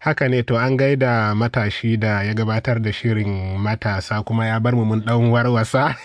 Haka ne, to an gaida matashi da ya gabatar da shirin matasa kuma ya bar mu mun dan warwasa.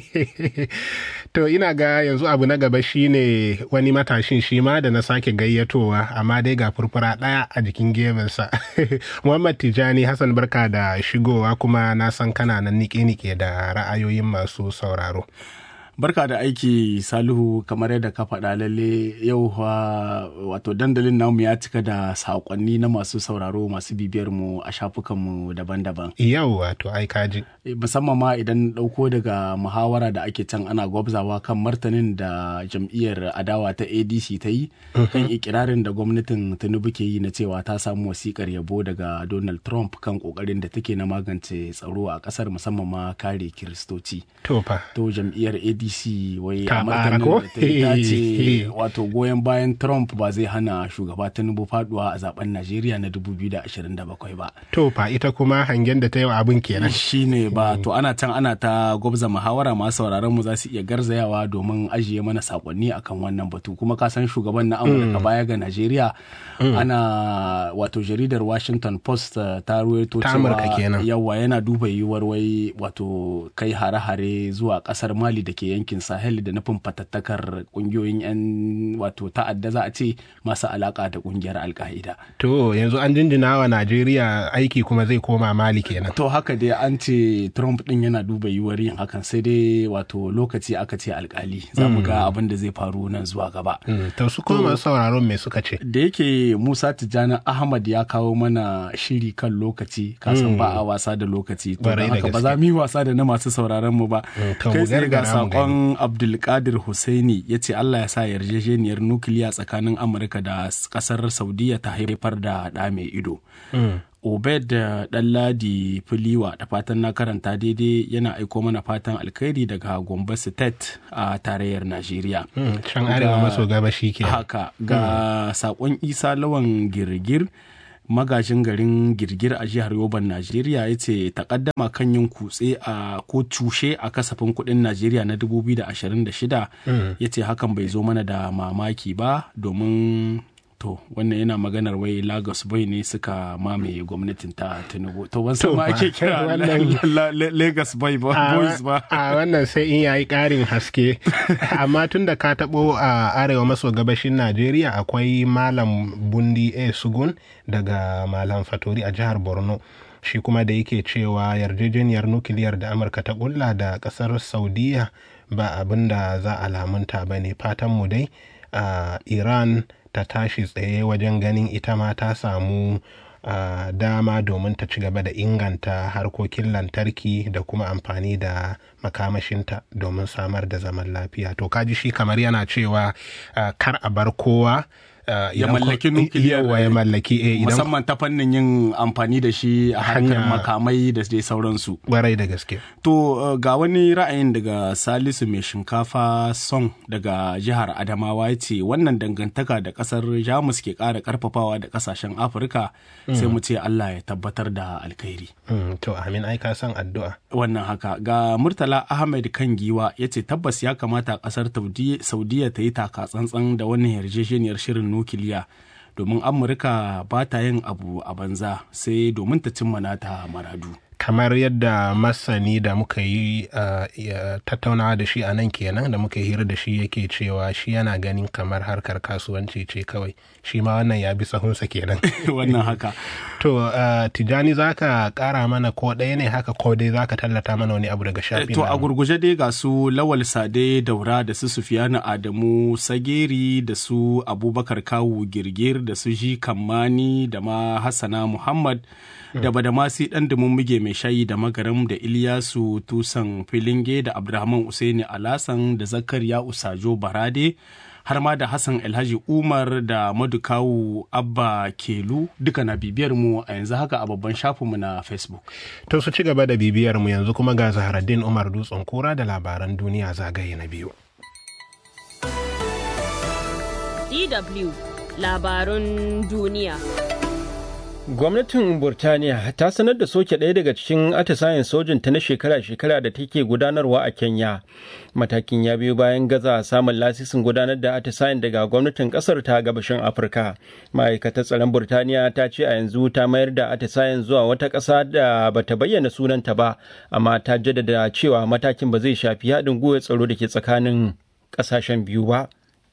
To ina ga yanzu abu na gaba shine wani matashin shi ma da na sake gayyatowa, amma dai ga furfura ɗaya a jikin gemunsa. Muhammad Tijani Hassan, barka da shigowa, kuma na san kana nan nike-nike da ra'ayoyin masu sauraro. Barka da aiki Salihu, kamar yadda ka faɗa lalle yau wato dandalin namu ya cika da saƙonni na masu sauraro masu bibiyar mu a shafukanmu daban-daban. Yau wato ai kaji. Musamman ma idan ɗauko daga muhawara da ake can ana gwabzawa kan martanin da jam'iyyar adawa ta ADC ta yi kan ikirarin da gwamnatin Tinubu ke yi na cewa ta samu wasikar yabo daga Donald Trump kan ƙoƙarin da take na magance tsaro a ƙasar, musamman ma kare Kiristoci. To jam'iyyar ADC wai a martanin da ta ce wato goyon bayan Trump ba zai hana shugaba Tinubu faduwa a zaben Najeriya na 2027 ba. To fa ita kuma hangen da ta yi abin kenan. Shine ba, to ana ta gwabza muhawara, masu sauraron mu za su iya garzayawa domin ajiye mana sakonni akan wannan batu. Kuma ka san shugaban na Amurka baya ga Najeriya, ana wato jaridar Washington Post ta ruwaito cewa yawa yana duba yiwuwar wai wato kai hare-hare zuwa kasar Mali da ke yankin Sahel da nufin fatattakar kungiyoyin 'yan wato ta'adda, za a ce masu alaka da kungiyar Al-Qaida. To yanzu an jinjina wa Najeriya aiki kuma zai koma Mali kenan. To haka dai an ce Trump din yana duba yiwuwar yin hakan, sai dai wato lokaci aka ce alkali, za mu ga abin da zai faru nan zuwa gaba. To su kuma sauraron me suka ce? Da yake Musa Tijjani Ahmad ya kawo mana shiri kan lokaci, kasan ba a wasa da lokaci, to haka ba za mu yi wasa da na masu sauraron mu ba. Kai sai ga sakon Abdulkadir Hussaini ya ce Allah ya sa yarjejeniyar nukiliya tsakanin Amurka da kasar Saudiya ta haifar da ɗa mai ido. Obed Ɗanladi Filiwa, da fatan na karanta daidai, yana aiko mana fatan alkhairi daga Gombe State a tarayyar Najeriya. Can arewa maso gabashi ke. Haka ga sakon Isa Lawan Girgir, magajin garin Girgir a jihar Yoban Najeriya, ya ce takaddama kan yin kutse a ko cushe a kasafin kuɗin Najeriya na 2026, ya ce hakan bai zo mana da mamaki ba, domin to wannan yana maganar wai Lagos Boy ne suka mamaye gwamnatin ta Tinubu. To wansan ma ake kira Lagos Boy Boys ba. A wannan sai in yayi ƙarin haske. Amma tun da ka taɓo a arewa maso gabashin Najeriya, akwai Malam Bundi A. Sugun daga Malam Fatori a jihar Borno. Shi kuma da yake cewa yarjejeniyar nukiliyar da Amurka ta ƙulla da ƙasar Saudiya ba abin da za a lamunta ba ne. Fatanmu dai Iran ta tashi tsaye wajen ganin ita ma ta samu dama domin ta ci gaba da inganta harkokin lantarki da kuma amfani da makamashinta domin samar da zaman lafiya. To kaji shi kamar yana cewa kar a bar kowa ya mallaki nukiliya, ya mallaki musamman ta fannin yin amfani da shi a harkar makamai da dai sauransu. Warai da gaske. To ga wani ra'ayin daga Salisu mai shinkafa son daga jihar Adamawa, ya ce wannan dangantaka da kasar Jamus ke ƙara ƙarfafawa da ƙasashen Afirka, sai mu ce Allah ya tabbatar da alkhairi. To amin, ai ka san addu'a. Wannan haka. Ga Murtala Ahmed kan giwa, ya ce tabbas ya kamata ƙasar Saudiya ta yi taka tsantsan da wannan yarjejeniyar shirin nukiliya, domin Amurka ba ta yin abu a banza sai domin ta cimma nata maradu. Kamar yadda masani da muka yi tattaunawa da shi a nan kenan, da muka hira da shi, yake cewa shi yana ganin kamar harkar kasuwanci ce kawai. Shi ma wannan ya bi sahunsa kenan. Wannan haka. To Tijani, za ka kara mana ko ɗaya ne haka, ko dai za ka tallata mana wani abu daga shafin? To a gurguje dai ga su Lawal Sade Daura da su Sufiyanu Adamu Sageri da su Abubakar Kawu Girgir da su Ji Kammani da ma Hassana Muhammad da Badamasi ɗan Dumummuge mai shayi da Magaram da Iliyasu Tusan Filinge da Abdurrahman Usaini Alasan da Zakariya Usajo Barade, har ma da Hassan Alhaji Umar da Madukawu Abba Kelu, duka na bibiyar mu a yanzu haka a babban shafinmu na Facebook. To su ci gaba da bibiyar mu yanzu kuma ga Zaharaddin Umar Dutsen Kura da labaran duniya zagaye na biyu. DW labarun duniya. Gwamnatin Burtaniya ta sanar da soke ɗaya daga cikin atisayen sojin ta na shekara-shekara da take gudanarwa a Kenya. Matakin ya biyo bayan gaza samun lasisin gudanar da atisayen daga gwamnatin ƙasar ta gabashin Afirka. Ma'aikatar tsaron Burtaniya ta ce a yanzu ta mayar da atisayen zuwa wata ƙasa da bata bayyana sunanta ba, amma ta jaddada cewa matakin ba zai shafi haɗin gwiwar tsaro da ke tsakanin ƙasashen biyu ba.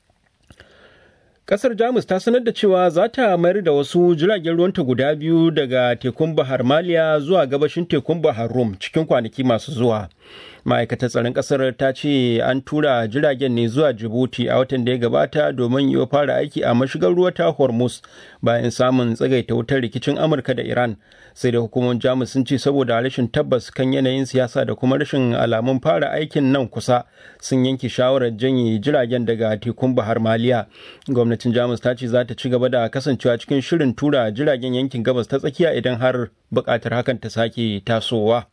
Kasar Jamus ta sanar da cewa za ta mayar da wasu jiragen ruwanta guda biyu daga tekun Bahar Maliya zuwa gabashin tekun Bahar Rum cikin kwanaki masu zuwa. Ma'aikatar tsaron kasar ta ce an tura jiragen ne zuwa Djibouti a watan da ya gabata domin yi fara aiki a mashigar ruwa ta Hormuz bayan samun tsagaita wutar rikicin Amurka da Iran. Sai da hukumomin Jamus sun ce saboda rashin tabbas kan yanayin siyasa da kuma rashin alamun fara aikin nan kusa sun yanke shawarar janye jiragen daga tekun Bahar Maliya. Gwamnatin Jamus ta ce za ta ci gaba da kasancewa cikin shirin tura jiragen yankin gabas ta tsakiya idan har buƙatar hakan ta sake tasowa.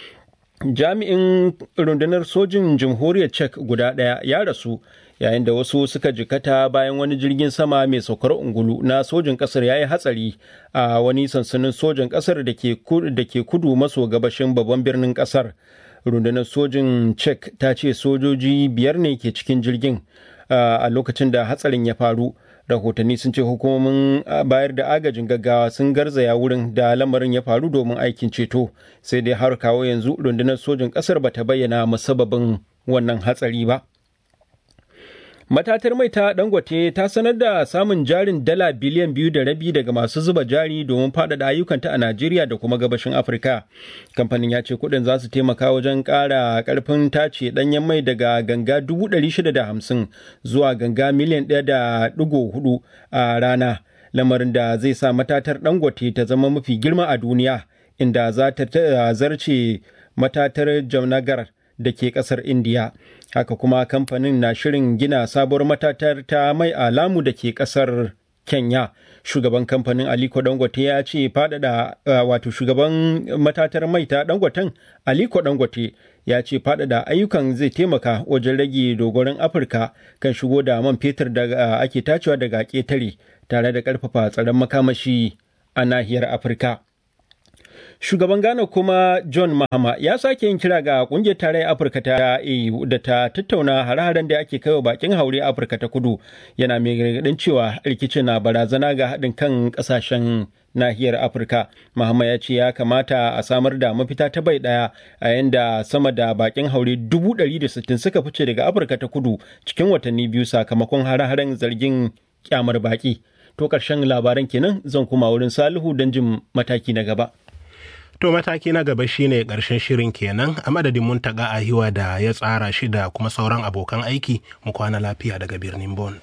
Jami'in rundunar sojin jamhuriyar Czech guda ɗaya ya rasu yayin da wasu suka jikata bayan wani jirgin sama mai saukar ungulu na sojin ƙasar ya yi hatsari a wani sansanin sojin ƙasar da ke kudu maso gabashin babban birnin ƙasar. Rundunar sojin Czech ta ce sojoji 5 ne ke cikin jirgin a lokacin da hatsarin ya faru. Rahotanni sun ce hukumomin bayar da agajin gaggawa sun garzaya wurin da lamarin ya faru domin aikin ceto, sai dai har kawo yanzu rundunar sojin ƙasar bata bayyana musabbabin wannan hatsari ba. Matatar mai ta Dangote ta sanar da samun jarin dala biliyan 2.5 daga masu zuba jari domin faɗaɗa ayyukanta a Najeriya da kuma gabashin Afirka. Kamfanin ya ce kuɗin za su taimaka wajen ƙara ƙarfin tace ɗanyen mai daga ganga 650 zuwa ganga miliyan 1.4 a rana, lamarin da zai sa matatar Dangote ta zama mafi girma a duniya, inda za ta zarce matatar Jamnagar da ke ƙasar Indiya. Haka kuma kamfanin na shirin gina sabuwar matatar ta mai a Lamu da ke ƙasar Kenya. Shugaban kamfanin Aliko Dangote ya ce shugaban matatar mai ta Dangoten Aliko Dangote ya ce faɗaɗa ayyukan zai taimaka wajen rage dogoron Afirka kan shigo da man fetur da ake tacewa daga ƙetare tare da ƙarfafa tsaron makamashi a nahiyar Afirka. Shugaban Ghana kuma John Mahama ya sake yin kira ga kungiyar tarayyar Afirka ta AU da ta tattauna hare-haren da ake kaiwa bakin haure Afirka ta kudu, yana mai gargadin cewa rikicin na barazana ga haɗin kan ƙasashen nahiyar Afirka. Mahama ya ce ya kamata a samar da mafita ta bai ɗaya a yanda sama da bakin haure 160 suka fice daga Afirka ta kudu cikin watanni biyu sakamakon hare-haren zargin kyamar baki. To ƙarshen labaran kenan, zan kuma wurin Salihu don jin mataki na gaba. To mataki na gaba shine ƙarshen shirin kenan, a madadin Muntaka Ahiwa da ya tsara shi da kuma sauran abokan aiki, mu kwana lafiya daga birnin Bon.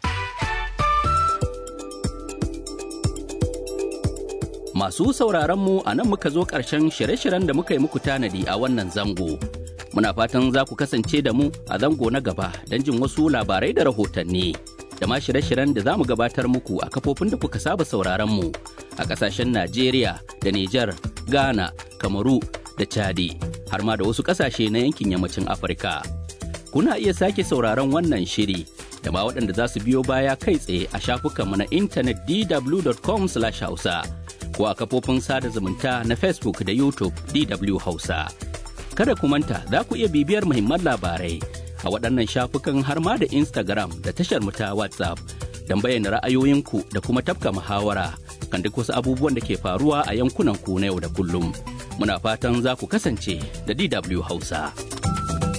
Masu sauraron mu a nan muka zo ƙarshen shirye-shiryen da muka yi muku tanadi a wannan zango. Muna fatan za ku kasance da mu a zango na gaba don jin wasu labarai da rahotanni. Da ma shirye-shiryen da za mu gabatar muku a kafofin da kuka saba sauraron mu a ƙasashen Najeriya da Nijar, Ghana, Kamaru da Chadi, har ma da wasu ƙasashe na yankin yammacin Afirka. Kuna iya sake sauraron wannan shiri da ma waɗanda za su biyo baya kai tsaye a shafukanmu na intanet dw.com/hausa ko a kafofin sada zumunta na Facebook da YouTube DW Hausa. Kada ku manta za ku iya bibiyar muhimman labarai a waɗannan shafukan har ma da Instagram da tashar mu ta WhatsApp don bayyana ra'ayoyinku da kuma tafka muhawara kan duk wasu abubuwan da ke faruwa a yankunan ku na yau da kullum. Muna fatan za ku kasance da DW Hausa.